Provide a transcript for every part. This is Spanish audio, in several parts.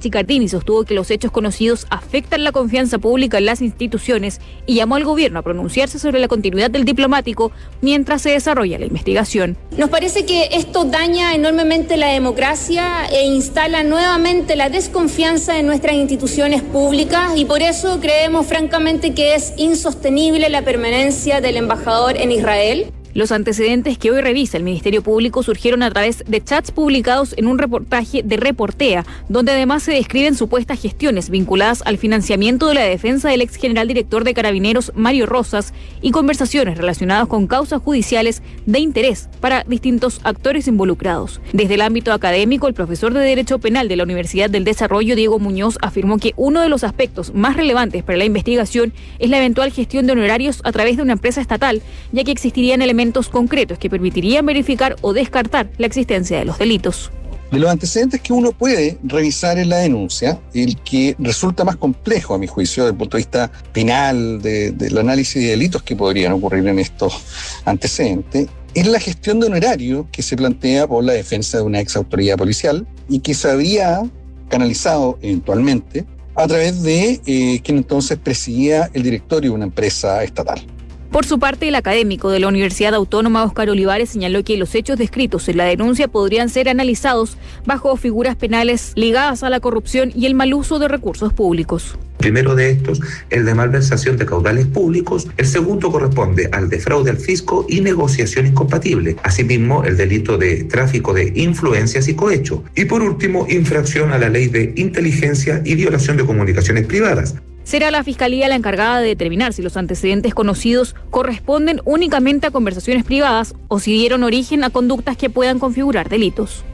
Chicardini sostuvo que los hechos conocidos afectan la confianza pública en las instituciones y llamó al gobierno a pronunciarse sobre la continuidad del diplomático mientras se desarrolla la investigación. Nos parece que esto daña enormemente la democracia e instala nuevamente la desconfianza en nuestras instituciones públicas y por eso creemos francamente que es insostenible la permanencia del embajador en Israel. Los antecedentes que hoy revisa el Ministerio Público surgieron a través de chats publicados en un reportaje de Reportea, donde además se describen supuestas gestiones vinculadas al financiamiento de la defensa del ex general director de Carabineros, Mario Rosas, y conversaciones relacionadas con causas judiciales de interés para distintos actores involucrados. Desde el ámbito académico, el profesor de Derecho Penal de la Universidad del Desarrollo, Diego Muñoz, afirmó que uno de los aspectos más relevantes para la investigación es la eventual gestión de honorarios a través de una empresa estatal, ya que existirían elementos concretos que permitirían verificar o descartar la existencia de los delitos. De los antecedentes que uno puede revisar en la denuncia, el que resulta más complejo, a mi juicio, desde el punto de vista penal, del análisis de delitos que podrían ocurrir en estos antecedentes, es la gestión de honorario que se plantea por la defensa de una ex autoridad policial y que se habría canalizado eventualmente a través de quien entonces presidía el directorio de una empresa estatal. Por su parte, el académico de la Universidad Autónoma, Óscar Olivares, señaló que los hechos descritos en la denuncia podrían ser analizados bajo figuras penales ligadas a la corrupción y el mal uso de recursos públicos. Primero de estos, el de malversación de caudales públicos. El segundo corresponde al de fraude al fisco y negociación incompatible. Asimismo, el delito de tráfico de influencias y cohecho. Y por último, infracción a la ley de inteligencia y violación de comunicaciones privadas. Será la Fiscalía la encargada de determinar si los antecedentes conocidos corresponden únicamente a conversaciones privadas o si dieron origen a conductas que puedan configurar delitos.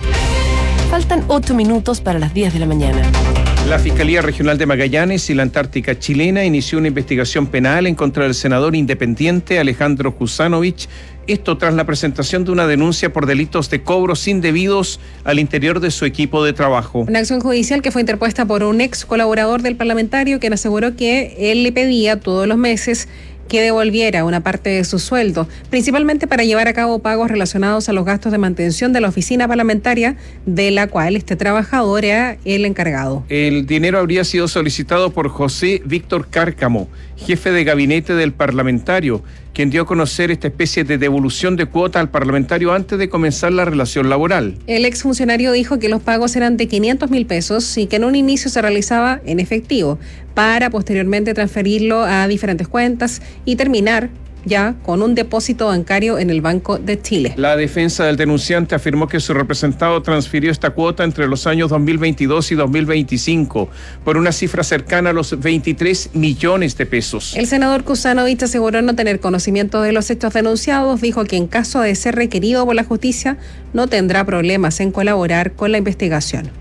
Faltan 8 minutos para las 10 de la mañana. La Fiscalía Regional de Magallanes y la Antártica Chilena inició una investigación penal en contra del senador independiente Alejandro Kusanovich. Esto tras la presentación de una denuncia por delitos de cobros indebidos al interior de su equipo de trabajo. Una acción judicial que fue interpuesta por un ex colaborador del parlamentario, quien aseguró que él le pedía todos los meses que devolviera una parte de su sueldo, principalmente para llevar a cabo pagos relacionados a los gastos de mantención de la oficina parlamentaria, de la cual este trabajador era el encargado. El dinero habría sido solicitado por José Víctor Cárcamo, jefe de gabinete del parlamentario, quien dio a conocer esta especie de devolución de cuota al parlamentario antes de comenzar la relación laboral. El exfuncionario dijo que los pagos eran de 500.000 pesos y que en un inicio se realizaba en efectivo, para posteriormente transferirlo a diferentes cuentas y terminar ya con un depósito bancario en el Banco de Chile. La defensa del denunciante afirmó que su representado transfirió esta cuota entre los años 2022 y 2025 por una cifra cercana a los 23 millones de pesos. El senador Kusanovich aseguró no tener conocimiento de los hechos denunciados, dijo que en caso de ser requerido por la justicia no tendrá problemas en colaborar con la investigación.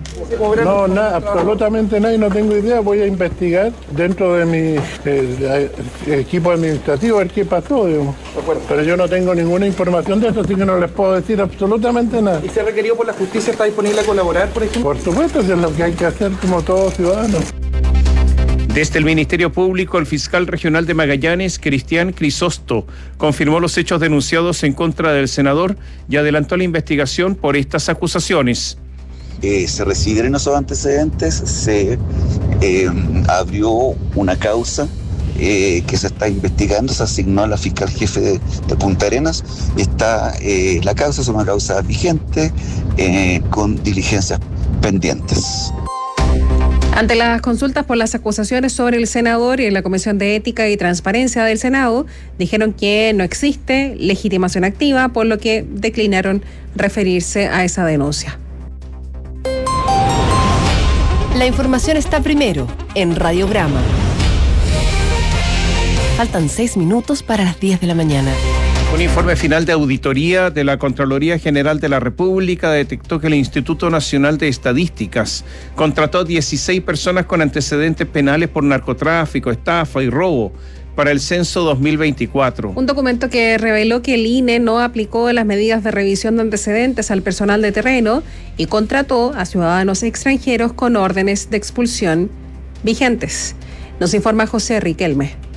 No, nada, absolutamente nada, y no tengo idea. Voy a investigar dentro de mi equipo administrativo a ver qué pasó, digamos. Pero yo no tengo ninguna información de eso, así que no les puedo decir absolutamente nada. ¿Y si requerido por la justicia está disponible a colaborar, por ejemplo? Por supuesto, eso es lo que hay que hacer como todo ciudadano. Desde el Ministerio Público, el fiscal regional de Magallanes, Cristian Crisosto, confirmó los hechos denunciados en contra del senador y adelantó la investigación por estas acusaciones. Se recibieron esos antecedentes, se abrió una causa que se está investigando, se asignó a la fiscal jefe de Punta Arenas. La causa es una causa vigente con diligencias pendientes. Ante las consultas por las acusaciones sobre el senador y en la Comisión de Ética y Transparencia del Senado, dijeron que no existe legitimación activa, por lo que declinaron referirse a esa denuncia. La información está primero en Radiograma. Faltan 6 minutos para las 10 de la mañana. Un informe final de auditoría de la Contraloría General de la República detectó que el Instituto Nacional de Estadísticas contrató 16 personas con antecedentes penales por narcotráfico, estafa y robo para el censo 2024. Un documento que reveló que el INE no aplicó las medidas de revisión de antecedentes al personal de terreno y contrató a ciudadanos extranjeros con órdenes de expulsión vigentes. Nos informa José Riquelme.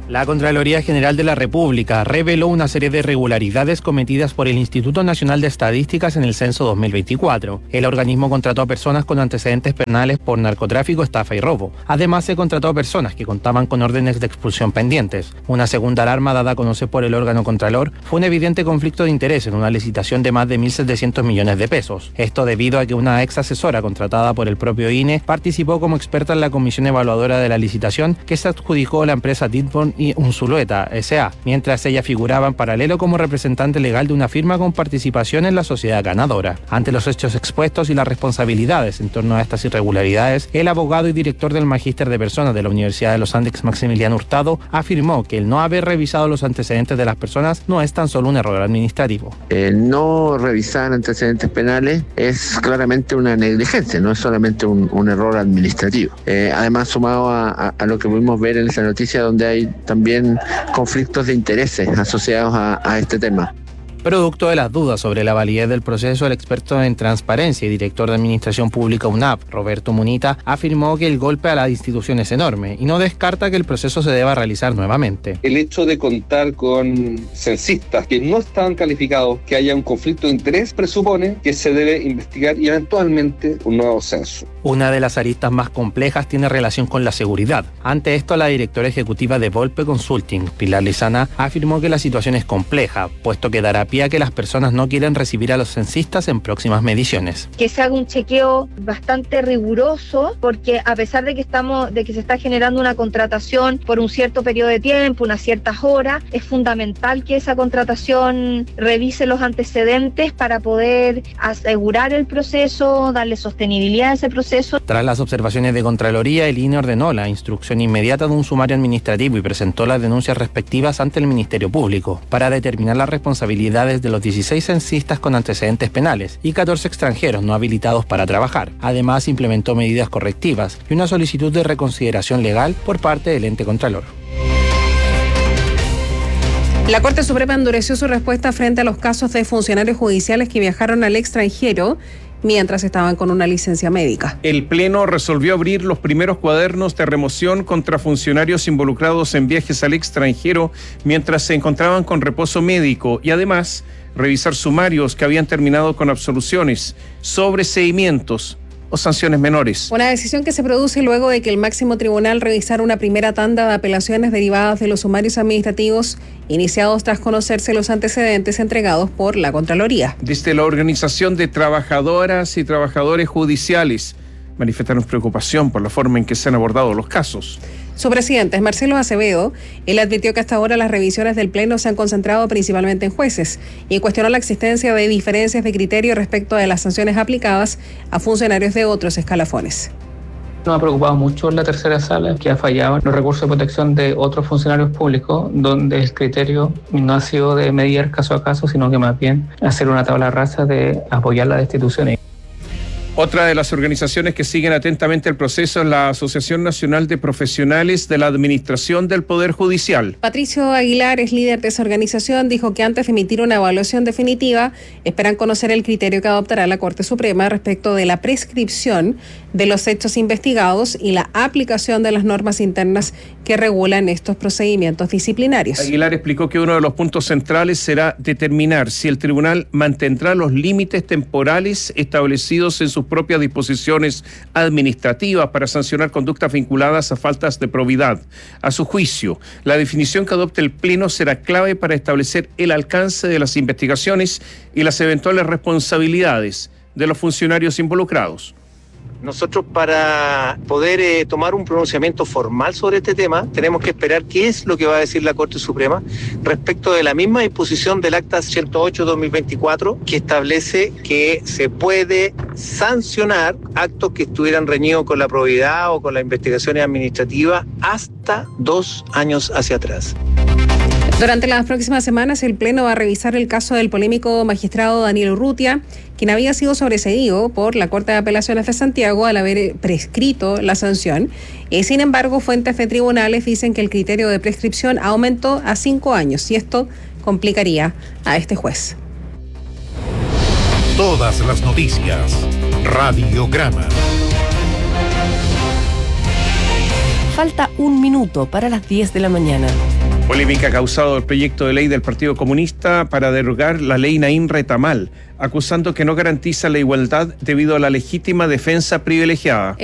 La Contraloría General de la República reveló una serie de irregularidades cometidas por el Instituto Nacional de Estadísticas en el censo 2024. El organismo contrató a personas con antecedentes penales por narcotráfico, estafa y robo. Además, se contrató a personas que contaban con órdenes de expulsión pendientes. Una segunda alarma dada a conocer por el órgano Contralor fue un evidente conflicto de interés en una licitación de más de 1.700 millones de pesos. Esto debido a que una ex asesora contratada por el propio INE participó como experta en la comisión evaluadora de la licitación que se adjudicó a la empresa Ditborn y Unzulueta S.A., mientras ella figuraba en paralelo como representante legal de una firma con participación en la sociedad ganadora. Ante los hechos expuestos y las responsabilidades en torno a estas irregularidades, el abogado y director del Magíster de Personas de la Universidad de los Andes, Maximiliano Hurtado, afirmó que el no haber revisado los antecedentes de las personas no es tan solo un error administrativo. El no revisar antecedentes penales es claramente una negligencia, no es solamente un error administrativo. Además, sumado a lo que pudimos ver en esa noticia, donde hay también conflictos de intereses asociados a este tema. Producto de las dudas sobre la validez del proceso, el experto en transparencia y director de Administración Pública UNAP, Roberto Munita, afirmó que el golpe a la institución es enorme y no descarta que el proceso se deba realizar nuevamente. El hecho de contar con censistas que no están calificados, que haya un conflicto de interés, presupone que se debe investigar y eventualmente un nuevo censo. Una de las aristas más complejas tiene relación con la seguridad. Ante esto, la directora ejecutiva de Volpe Consulting, Pilar Lizana, afirmó que la situación es compleja, puesto que dará pie a que las personas no quieren recibir a los censistas en próximas mediciones. Que se haga un chequeo bastante riguroso, porque a pesar de que se está generando una contratación por un cierto periodo de tiempo, unas ciertas horas, es fundamental que esa contratación revise los antecedentes para poder asegurar el proceso, darle sostenibilidad a ese proceso. Tras las observaciones de Contraloría, el INE ordenó la instrucción inmediata de un sumario administrativo y presentó las denuncias respectivas ante el Ministerio Público para determinar las responsabilidades de los 16 censistas con antecedentes penales y 14 extranjeros no habilitados para trabajar. Además, implementó medidas correctivas y una solicitud de reconsideración legal por parte del ente Contralor. La Corte Suprema endureció su respuesta frente a los casos de funcionarios judiciales que viajaron al extranjero mientras estaban con una licencia médica. El Pleno resolvió abrir los primeros cuadernos de remoción contra funcionarios involucrados en viajes al extranjero mientras se encontraban con reposo médico y además revisar sumarios que habían terminado con absoluciones, sobreseimientos o sanciones menores. Una decisión que se produce luego de que el máximo tribunal revisara una primera tanda de apelaciones derivadas de los sumarios administrativos iniciados tras conocerse los antecedentes entregados por la Contraloría. Desde la Organización de Trabajadoras y Trabajadores Judiciales manifestaron preocupación por la forma en que se han abordado los casos. Su presidente es Marcelo Acevedo. Él advirtió que hasta ahora las revisiones del Pleno se han concentrado principalmente en jueces y cuestionó la existencia de diferencias de criterio respecto de las sanciones aplicadas a funcionarios de otros escalafones. Nos ha preocupado mucho la tercera sala, que ha fallado en los recursos de protección de otros funcionarios públicos, donde el criterio no ha sido de mediar caso a caso, sino que más bien hacer una tabla rasa de apoyar las destituciones. Otra de las organizaciones que siguen atentamente el proceso es la Asociación Nacional de Profesionales de la Administración del Poder Judicial. Patricio Aguilar es líder de esa organización, dijo que antes de emitir una evaluación definitiva, esperan conocer el criterio que adoptará la Corte Suprema respecto de la prescripción de los hechos investigados y la aplicación de las normas internas que regulan estos procedimientos disciplinarios. Aguilar explicó que uno de los puntos centrales será determinar si el tribunal mantendrá los límites temporales establecidos en sus propias disposiciones administrativas para sancionar conductas vinculadas a faltas de probidad. A su juicio, la definición que adopte el Pleno será clave para establecer el alcance de las investigaciones y las eventuales responsabilidades de los funcionarios involucrados. Nosotros, para poder tomar un pronunciamiento formal sobre este tema, tenemos que esperar qué es lo que va a decir la Corte Suprema respecto de la misma disposición del Acta 108/2024, que establece que se puede sancionar actos que estuvieran reñidos con la probidad o con las investigaciones administrativas hasta 2 años hacia atrás. Durante las próximas semanas, el Pleno va a revisar el caso del polémico magistrado Daniel Urrutia, quien había sido sobreseído por la Corte de Apelaciones de Santiago al haber prescrito la sanción. Sin embargo, fuentes de tribunales dicen que el criterio de prescripción aumentó a 5 años y esto complicaría a este juez. Todas las noticias. Radiograma. Falta 1 minuto para las 10 de la mañana. Polémica ha causado el proyecto de ley del Partido Comunista para derogar la ley Naín Retamal, acusando que no garantiza la igualdad debido a la legítima defensa privilegiada.